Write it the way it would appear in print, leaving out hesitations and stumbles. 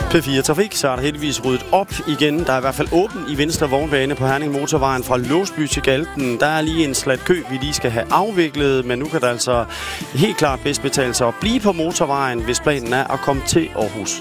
P4 Trafik, så er der heldigvis ryddet op igen. Der er i hvert fald åben i venstre vognbane på Herning Motorvejen fra Låsby til Galten. Der er lige en slat kø, vi lige skal have afviklet, men nu kan der altså helt klart bedst betale sig at blive på motorvejen, hvis planen er at komme til Aarhus.